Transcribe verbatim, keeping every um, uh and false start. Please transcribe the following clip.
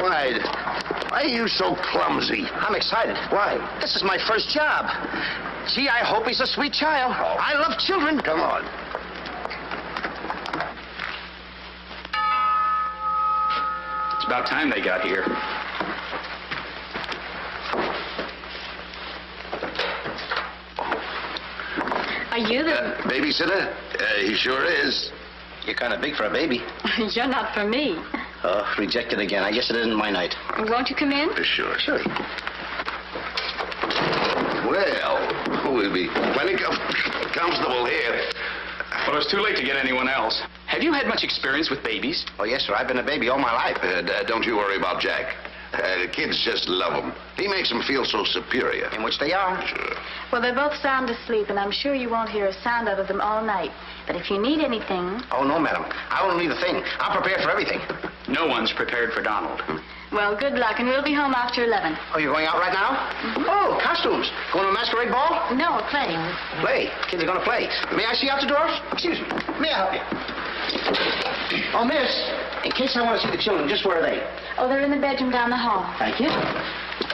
Clyde, why are you so clumsy? I'm excited. Why? This is my first job. Gee, I hope he's a sweet child. Oh. I love children. Come on. It's about time they got here. Are you the... Uh, babysitter? Uh, he sure is. You're kind of big for a baby. You're not for me. Oh, rejected again. I guess it isn't my night. Won't you come in? Uh, sure, sure. Well, we'll be plenty com comfortable here. Well, it's too late to get anyone else. Have you had much experience with babies? Oh, yes, sir. I've been a baby all my life. Uh, d- don't you worry about Jack. Uh, the kids just love him. He makes them feel so superior. In which they are. Sure. Well, they're both sound asleep, and I'm sure you won't hear a sound out of them all night. But if you need anything... Oh, no, madam. I won't need a thing. I'm prepared for everything. No one's prepared for Donald. Well, good luck, and we'll be home after eleven. Oh, you're going out right now? Mm-hmm. Oh, costumes. Going to a masquerade ball? No, a play. Play. Kids are going to play. May I see out the doors? Excuse me. May I help you? Oh, miss, in case I want to see the children, just where are they? Oh, they're in the bedroom down the hall. Thank you.